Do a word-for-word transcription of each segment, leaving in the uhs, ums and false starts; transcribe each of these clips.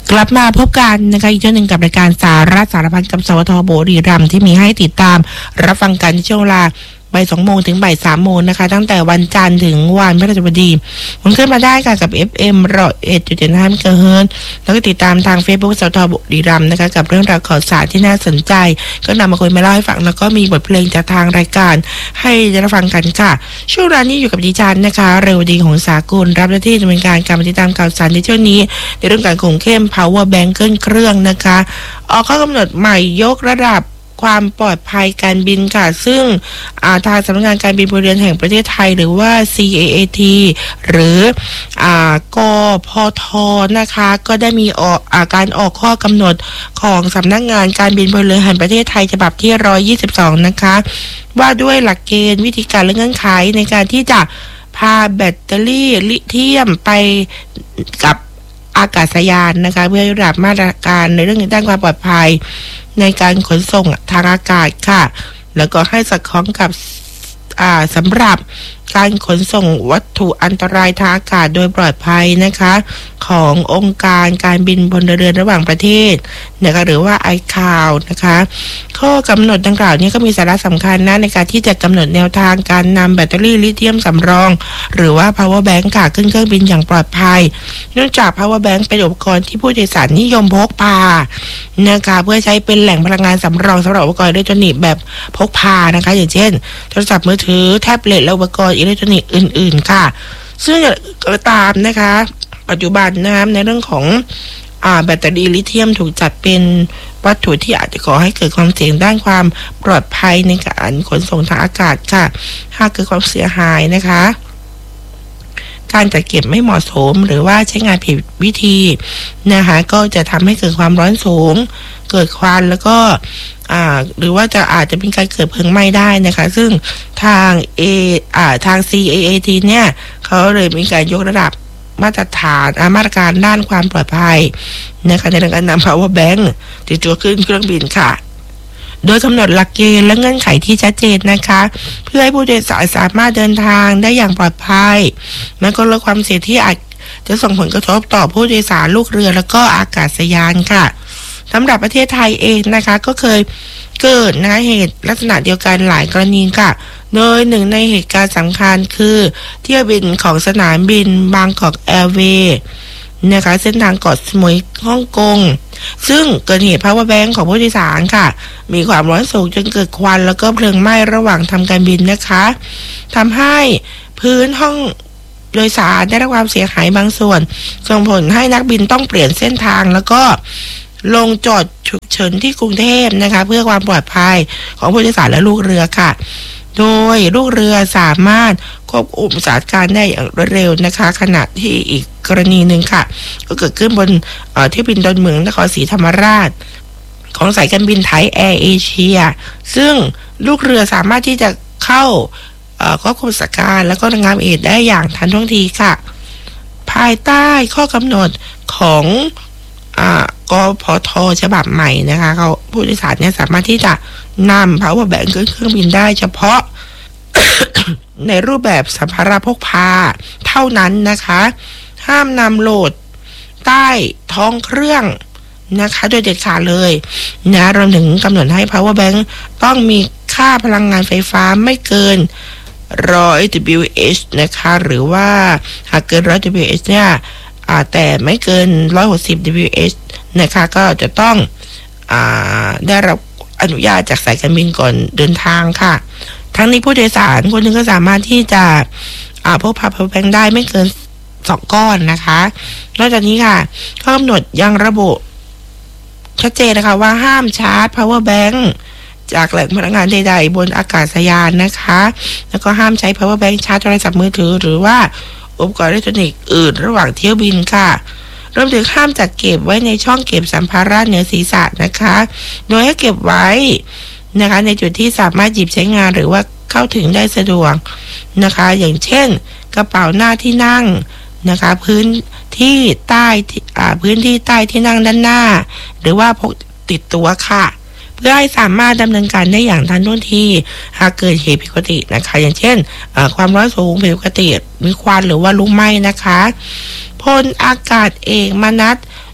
กลับมาพบกันนะคะอีกช่วงหนึ่งกับรายการสาระสารพันกับสวทบุรีรัมย์ที่มีให้ติดตามรับฟังกันช่วงเวลาบ่ายสองโมงถึงบ่ายสามโมงนะคะตั้งแต่วันจันทร์ถึงวันพฤหัสบดีผมขึ้นมาได้ค่ะกับ เอฟ เอ็ม หนึ่งร้อยเอ็ดจุดเจ็ดห้า เมกะเฮิรตซ์แล้วก็ติดตามทาง Facebook สวทบุรีรัมย์นะคะกับเรื่องราวข่าวสารที่น่าสนใจก็นำมาคุยมาเล่าให้ฟังแล้วก็มีบทเพลงจากทางรายการให้ได้รับฟังกันค่ะช่วงเวลานี้อยู่กับดิฉันนะคะเรวดีของสากลรับหน้าที่ดำเนินการการติดตามข่าวสารในช่วงนี้ในเรื่องการคงเข้ม power bank เครื่องนะคะออกข้อกำหนดใหม่ยกระดับความปลอดภัยการบินค่ะซึ่งทางสำนักงานการบินพลเรือนแห่งประเทศไทยหรือว่า ซี เอ เอ ที หรืออ่ากพทนะคะก็ได้มีออกอาการออกข้อกำหนดของสำนักงานการบินพลเรือนแห่งประเทศไทยฉบับที่หนึ่งร้อยยี่สิบสองนะคะว่าด้วยหลักเกณฑ์วิธีการและเงื่อนไขในการที่จะพาแบตเตอรี่ลิเธียมไปกับอากาศยานนะคะเพื่อระดับมาตรการในเรื่องด้านความปลอดภัยในการขนส่งทางอากาศค่ะแล้วก็ให้สอดคล้องกับอ่าสำหรับการขนส่งวัตถุอันตรายทางอากาศโดยปลอดภัยนะคะขององค์การการบินพลเรือนระหว่างประเทศนะคะหรือว่า ไอ ซี เอ ว นะคะข้อกำหนดดังกล่าวนี้ก็มีสาระสำคัญนะในการที่จะกำหนดแนวทางการนำแบตเตอรี่ลิเธียมสำรองหรือว่า power bank ค่ะขึ้นเครื่องบินอย่างปลอดภัยเนื่องจาก power bank เป็นอุปกรณ์ที่ผู้โดยสารนิยมพกพานะคะเพื่อใช้เป็นแหล่งพลังงานสำรองสำหรับอุปกรณ์อิเล็กทรอนิกส์แบบพกพานะคะอย่างเช่นโทรศัพท์มือถือแท็บเล็ตและอุปกรณ์อิเล็กทรอนิกส์อื่นๆค่ะซึ่งก็ตามนะคะปัจจุบันนะครับในเรื่องของอ่าแบตเตอรี่ลิเธียมถูกจัดเป็นวัตถุที่อาจจะก่อให้เกิดความเสี่ยงด้านความปลอดภัยในการขนส่งทางอากาศค่ะหากเกิดความเสียหายนะคะการจัดเก็บไม่เหมาะสมหรือว่าใช้งานผิดวิธีนะคะก็จะทำให้เกิดความร้อนสูงเกิดควันแล้วก็อ่าหรือว่าจะอาจจะเป็นการเกิดเพลิงไหม้ได้นะคะซึ่งทาง A อ่าทาง ซี เอ เอ ที เนี่ยเขาเลยมีการยกระดับมาตรฐานมาตรการด้านความปลอดภัยนะคะในการนำ power bank ติดตัวขึ้นเครื่องบินค่ะโดยกำหนดหลักเกณฑ์และเงื่อนไขที่ชัดเจนนะคะเพื่อให้ผู้โดยสารสามารถเดินทางได้อย่างปลอดภัยและก็ลดความเสี่ยงที่อาจจะส่งผลกระทบต่อผู้โดยสารลูกเรือแล้วก็อากาศยานค่ะสำหรับประเทศไทยเองนะคะก็เคยเกิดนะเหตุลักษณะเดียวกันหลายกรณีค่ะโดยหนึ่งในเหตุการณ์สำคัญคือเที่ยวบินของสนามบินบางกอกแอร์เวย์นะคะเส้นทางเกาะสมุยฮ่องกงซึ่งเกิดเหตุ power bank ของผู้โดยสารค่ะมีความร้อนสูงจนเกิดควันแล้วก็เพลิงไหม้ระหว่างทำการบินนะคะทำให้พื้นห้องโดยสารได้รับความเสียหายบางส่วนส่งผลให้นักบินต้องเปลี่ยนเส้นทางแล้วก็ลงจอดฉุกเฉินที่กรุงเทพนะคะเพื่อความปลอดภัยของผู้โดยสารและลูกเรือค่ะโดยลูกเรือสามารถควบคุมสถานการณ์ได้อย่างรวดเร็วนะคะขณะที่อีกกรณีหนึ่งค่ะก็เกิดขึ้นบนเที่ยวบินดอนเมืองนครศรีธรรมราชของสายการบินไทยแอร์เอเชียซึ่งลูกเรือสามารถที่จะเข้าควบคุมสถานการณ์และก็ระงับเหตุได้อย่างทันท่วงทีค่ะภายใต้ข้อกำหนดของกพท.ฉบับใหม่นะคะเขาผู้โดยสารเนี่ยสามารถที่จะนำ power bank ขึ้นเครื่องบินได้เฉพาะ ในรูปแบบสัมภาระพกพาเท่านั้นนะคะห้ามนำโหลดใต้ท้องเครื่องนะคะโดยเด็ดขาดเลยนะรวมถึงกำหนดให้ power bank ต้องมีค่าพลังงานไฟฟ้าไม่เกินหนึ่งร้อย ดับเบิลยู เอช นะคะหรือว่าหากเกินหนึ่งร้อย ดับเบิลยู เอช เนี่ยแต่ไม่เกินหนึ่งร้อยหกสิบ ดับเบิลยู เอช นะคะก็จะต้องอ่าได้รับอนุญาตจากสายการบินก่อนเดินทางค่ะทั้งนี้ผู้โดยสารคนหนึ่งก็สามารถที่จะอ่าพกพา power bank ได้ไม่เกินสองก้อนนะคะนอกจากนี้ค่ะข้อกำหนดยังระบุชัดเจนนะคะว่าห้ามชาร์จ power bank จากแหล่งพลังงานใดๆบนอากาศยานนะคะแล้วก็ห้ามใช้ power bank ชาร์จโทรศัพท์มือถือหรือว่าอุปกรณ์อิเล็กทรอนิกส์อื่นระหว่างเที่ยวบินค่ะรวมถึงห้ามจัดเก็บไว้ในช่องเก็บสัมภาระเหนือศีรษะนะคะโดยให้เก็บไว้นะคะในจุดที่สามารถหยิบใช้งานหรือว่าเข้าถึงได้สะดวกนะคะอย่างเช่นกระเป๋าหน้าที่นั่งนะคะพื้นที่ใต้อ่าพื้นที่ใต้ที่นั่งด้านหน้าหรือว่าพกติดตัวค่ะเพื่อให้สามารถดำเนินการได้อย่างทันท่วงทีหากเกิดเหตุผิดปกตินะคะอย่างเช่นความร้อนสูงผิดปกติมีควันหรือว่าลุกไหม้นะคะพลอากาศเอกมนัส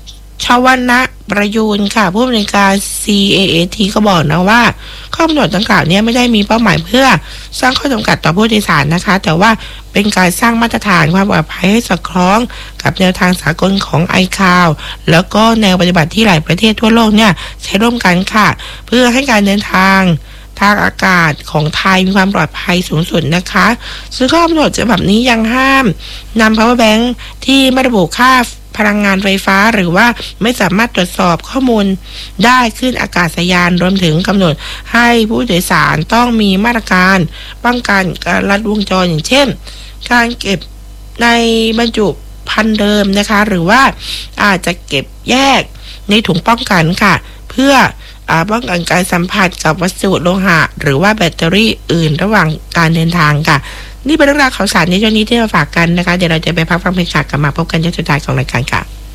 ชาวนะประยูนค่ะผู้อำนวยการ ซี เอ เอ ที ก็บอกนะว่าข้อกำหนดดังกล่าวนี้ไม่ได้มีเป้าหมายเพื่อสร้างข้อจำกัดต่อผู้โดยสารนะคะแต่ว่าเป็นการสร้างมาตรฐานความปลอดภัยให้สอดคล้องกับแนวทางสากลของ ไอ ซี เอ ว แล้วก็แนวปฏิบัติที่หลายประเทศทั่วโลกเนี่ยใช้ร่วมกันค่ะเพื่อให้การเดินทางทางอากาศของไทยมีความปลอดภัยสูงสุดนะคะซึ่งข้อกำหนดฉบับนี้ยังห้ามนำ power bank ที่ไม่ระบุค่าพลังงานไฟฟ้าหรือว่าไม่สามารถตรวจสอบข้อมูลได้ขึ้นอากาศยานรวมถึงกำหนดให้ผู้โดยสารต้องมีมาตรการป้องกันการลัดวงจรอย่างเช่นการเก็บในบรรจุภัณฑ์เดิมนะคะหรือว่าอาจจะเก็บแยกในถุงป้องกันค่ะเพื่อป้องกันการสัมผัสกับวัสดุโลหะหรือว่าแบตเตอรี่อื่นระหว่างการเดินทางค่ะนี่เป็นเรื่องราวข่าวสารในช่วงนี้ที่มาฝากกันนะคะเดี๋ยวเราจะไปพักฟังเพลงค่ะกลับมาพบกันในช่วงสุดท้ายของรายการค่ะ